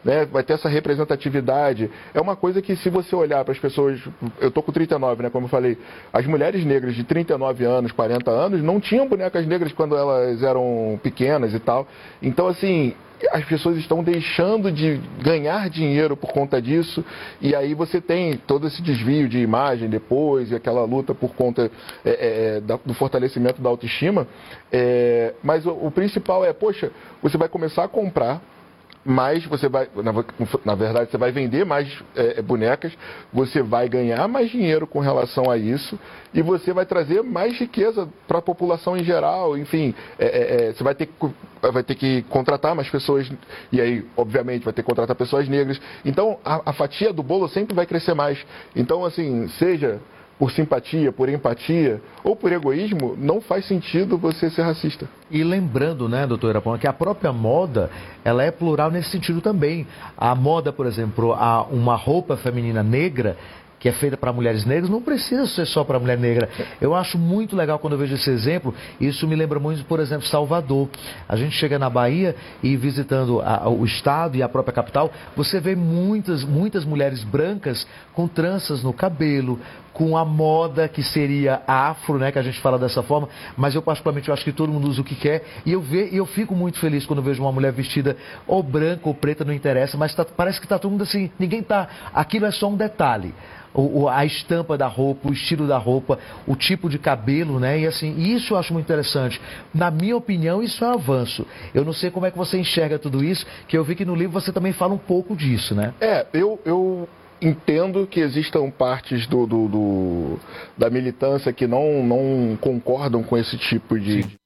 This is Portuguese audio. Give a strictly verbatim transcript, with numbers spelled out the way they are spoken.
né? Vai ter essa representatividade. É uma coisa que, se você olhar para as pessoas, eu tô com trinta e nove, né, como eu falei, as mulheres negras de trinta e nove anos, quarenta anos, não tinham bonecas negras quando elas eram pequenas e tal. Então, assim, as pessoas estão deixando de ganhar dinheiro por conta disso, e aí você tem todo esse desvio de imagem depois, e aquela luta por conta é, é, da, do fortalecimento da autoestima. É, mas o, o principal é, poxa, você vai começar a comprar mais, você vai, na, na verdade, você vai vender mais é, bonecas, você vai ganhar mais dinheiro com relação a isso, e você vai trazer mais riqueza para a população em geral. Enfim, é, é, você vai ter, vai ter que contratar mais pessoas, e aí, obviamente, vai ter que contratar pessoas negras. Então, a, a fatia do bolo sempre vai crescer mais. Então, assim, seja por simpatia, por empatia ou por egoísmo, não faz sentido você ser racista. E lembrando, né, doutor Irapona, que a própria moda, ela é plural nesse sentido também. A moda, por exemplo, a uma roupa feminina negra, que é feita para mulheres negras, não precisa ser só para mulher negra. Eu acho muito legal quando eu vejo esse exemplo. Isso me lembra muito, por exemplo, Salvador. A gente chega na Bahia e visitando a, o estado e a própria capital, você vê muitas, muitas mulheres brancas com tranças no cabelo, com a moda que seria afro, né, que a gente fala dessa forma, mas eu particularmente eu acho que todo mundo usa o que quer, e eu, ve, eu fico muito feliz quando vejo uma mulher vestida ou branca ou preta, não interessa, mas tá, parece que está todo mundo assim, ninguém tá, aquilo é só um detalhe. O, a estampa da roupa, o estilo da roupa, o tipo de cabelo, né? E assim, isso eu acho muito interessante. Na minha opinião, isso é um avanço. Eu não sei como é que você enxerga tudo isso, que eu vi que no livro você também fala um pouco disso, né? É, eu... eu... entendo que existam partes do, do, do, da militância que não, não concordam com esse tipo de,